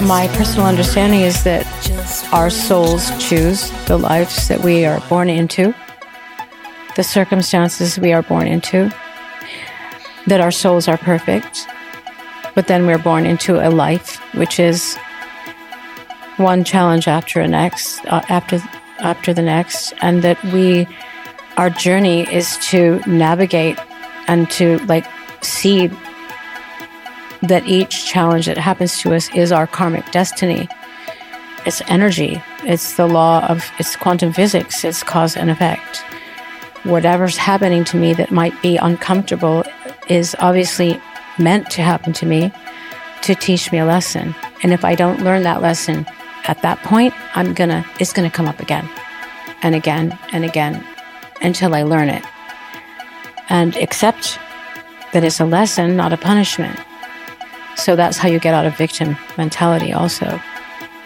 My personal understanding is that our souls choose the lives that we are born into, the circumstances we are born into, that our souls are perfect, but then we're born into a life which is one challenge after the next, and that our journey is to navigate and to see that each challenge that happens to us is our karmic destiny. It's energy. It's the law of, it's quantum physics. It's cause and effect. Whatever's happening to me that might be uncomfortable is obviously meant to happen to me to teach me a lesson. And if I don't learn that lesson at that point, it's gonna come up again and again and again until I learn it and accept that it's a lesson, not a punishment. So that's how you get out of victim mentality also.